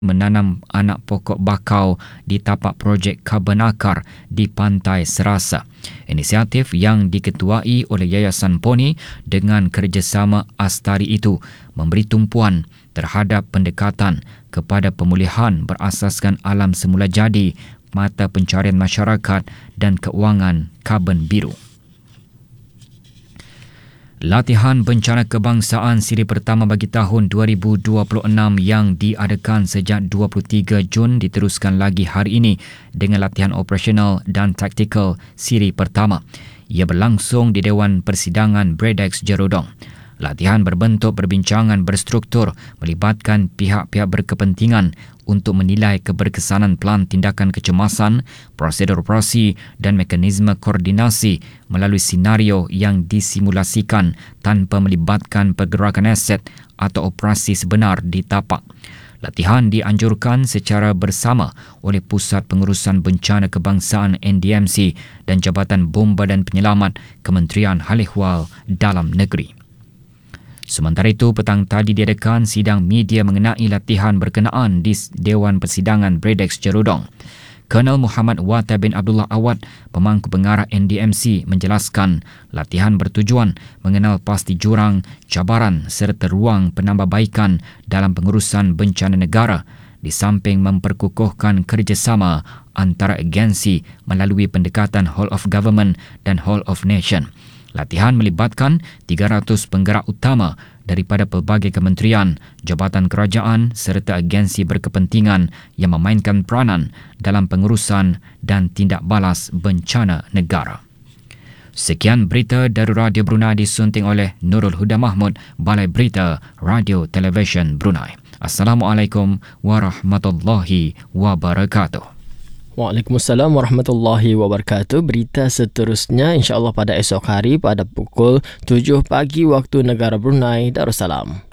menanam anak pokok bakau di tapak projek Karbon Akar di Pantai Serasa. Inisiatif yang diketuai oleh Yayasan Poni dengan kerjasama Astari itu memberi tumpuan terhadap pendekatan kepada pemulihan berasaskan alam semula jadi, mata pencarian masyarakat dan keuangan karbon biru. Latihan bencana kebangsaan siri pertama bagi tahun 2026 yang diadakan sejak 23 Jun diteruskan lagi hari ini dengan latihan operasional dan taktikal siri pertama. Ia berlangsung di Dewan Persidangan Bredex Jerudong. Latihan berbentuk perbincangan berstruktur melibatkan pihak-pihak berkepentingan untuk menilai keberkesanan pelan tindakan kecemasan, prosedur operasi dan mekanisme koordinasi melalui senario yang disimulasikan tanpa melibatkan pergerakan aset atau operasi sebenar di tapak. Latihan dianjurkan secara bersama oleh Pusat Pengurusan Bencana Kebangsaan NDMC dan Jabatan Bomba dan Penyelamat Kementerian Hal Ehwal Dalam Negeri. Sementara itu, petang tadi diadakan sidang media mengenai latihan berkenaan di Dewan Persidangan Bredex Jerudong. Kolonel Muhammad Wata bin Abdullah Awad, pemangku pengarah NDMC, menjelaskan latihan bertujuan mengenal pasti jurang, cabaran serta ruang penambahbaikan dalam pengurusan bencana negara di samping memperkukuhkan kerjasama antara agensi melalui pendekatan Whole of Government dan Whole of Nation. Latihan melibatkan 300 penggerak utama daripada pelbagai kementerian, jabatan kerajaan serta agensi berkepentingan yang memainkan peranan dalam pengurusan dan tindak balas bencana negara. Sekian berita dari Radio Brunei disunting oleh Nurul Huda Mahmud, Balai Berita Radio Television Brunei. Assalamualaikum warahmatullahi wabarakatuh. Waalaikumsalam warahmatullahi wabarakatuh. Berita seterusnya insya-Allah pada esok hari pada pukul 7 pagi waktu negara Brunei Darussalam.